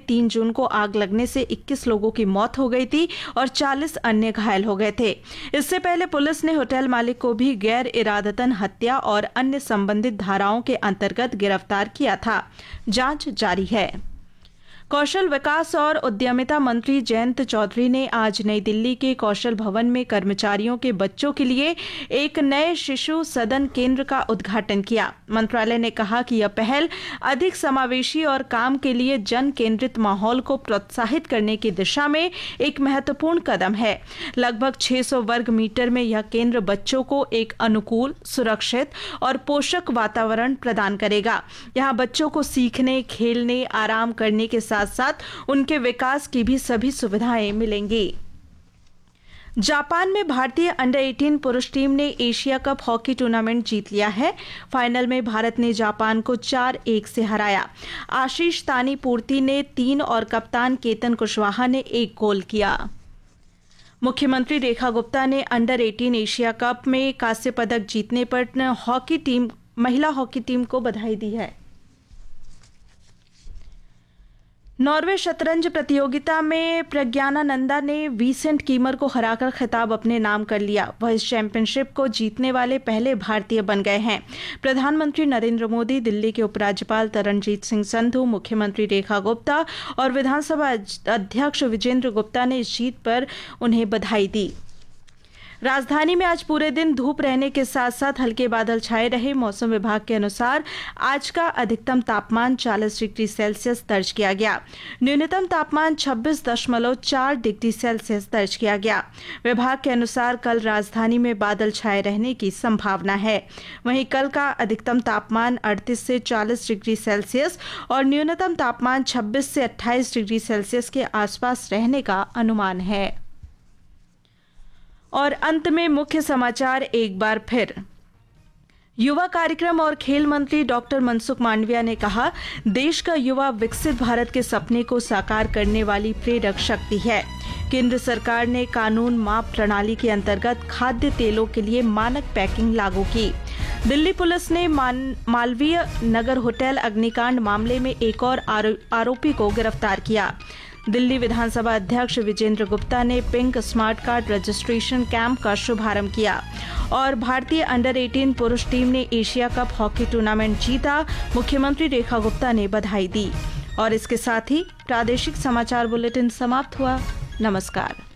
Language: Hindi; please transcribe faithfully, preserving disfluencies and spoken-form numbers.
तीन जून को आग लगने से इक्कीस लोगों की मौत हो गई थी और चालीस अन्य घायल हो गए थे। इससे पहले पुलिस ने होटल मालिक को भी गैर इरादतन हत्या और अन्य संबंधित धाराओं के अंतर्गत गिरफ्तार किया था। जांच जारी है। कौशल विकास और उद्यमिता मंत्री जयंत चौधरी ने आज नई दिल्ली के कौशल भवन में कर्मचारियों के बच्चों के लिए एक नए शिशु सदन केंद्र का उद्घाटन किया। मंत्रालय ने कहा कि यह पहल अधिक समावेशी और काम के लिए जन केंद्रित माहौल को प्रोत्साहित करने की दिशा में एक महत्वपूर्ण कदम है। लगभग छह सौ वर्ग मीटर में यह केंद्र बच्चों को एक अनुकूल, सुरक्षित और पोषक वातावरण प्रदान करेगा। यहाँ बच्चों को सीखने, खेलने, आराम करने के साथ साथ उनके विकास की भी सभी सुविधाएं मिलेंगी। जापान में भारतीय अंडर अठारह पुरुष टीम ने एशिया कप हॉकी टूर्नामेंट जीत लिया है। फाइनल में भारत ने जापान को चार एक से हराया। आशीष तानी पूर्ति ने तीन और कप्तान केतन कुशवाहा ने एक गोल किया। मुख्यमंत्री रेखा गुप्ता ने अंडर अठारह एशिया कप में कांस्य पदक जीतने पर हॉकी टीम महिला हॉकी टीम को बधाई दी है। नॉर्वे शतरंज प्रतियोगिता में प्रज्ञानानंदा ने विसेंट कीमर को हराकर खिताब अपने नाम कर लिया। वह इस चैंपियनशिप को जीतने वाले पहले भारतीय बन गए हैं। प्रधानमंत्री नरेंद्र मोदी, दिल्ली के उपराज्यपाल तरनजीत सिंह संधू, मुख्यमंत्री रेखा गुप्ता और विधानसभा अध्यक्ष विजेंद्र गुप्ता ने इस जीत पर उन्हें बधाई दी। राजधानी में आज पूरे दिन धूप रहने के साथ साथ हल्के बादल छाए रहे। मौसम विभाग के अनुसार आज का अधिकतम तापमान चालीस डिग्री सेल्सियस दर्ज किया गया। न्यूनतम तापमान छब्बीस दशमलव चार डिग्री सेल्सियस दर्ज किया गया। विभाग के अनुसार कल राजधानी में बादल छाए रहने की संभावना है। वहीं कल का अधिकतम तापमान अड़तीस से चालीस डिग्री सेल्सियस और न्यूनतम तापमान छब्बीस से अट्ठाईस डिग्री सेल्सियस के आसपास रहने का अनुमान है। और अंत में मुख्य समाचार एक बार फिर। युवा कार्यक्रम और खेल मंत्री डॉक्टर मनसुख मांडविया ने कहा, देश का युवा विकसित भारत के सपने को साकार करने वाली प्रेरक शक्ति है। केंद्र सरकार ने कानून माप प्रणाली के अंतर्गत खाद्य तेलों के लिए मानक पैकिंग लागू की। दिल्ली पुलिस ने मालवीय नगर होटल अग्निकांड मामले में एक और आरोपी को गिरफ्तार किया। दिल्ली विधानसभा अध्यक्ष विजेंद्र गुप्ता ने pink smart card registration camp का शुभारंभ किया। और भारतीय अंडर अठारह पुरुष टीम ने एशिया कप हॉकी टूर्नामेंट जीता। मुख्यमंत्री रेखा गुप्ता ने बधाई दी। और इसके साथ ही प्रादेशिक समाचार बुलेटिन समाप्त हुआ। नमस्कार।